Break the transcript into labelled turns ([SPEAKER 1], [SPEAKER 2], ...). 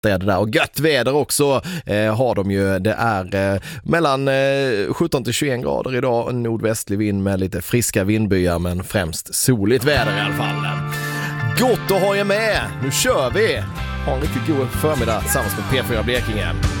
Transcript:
[SPEAKER 1] är det där. Och gött väder också har de ju. Det är mellan 17 till 21 grader idag. En nordvästlig vind med lite friska vindbyar, men främst soligt väder i alla fall. Gott att ha er med. Nu kör vi. Ha en riktigt god förmiddag tillsammans med P4 Blekinge.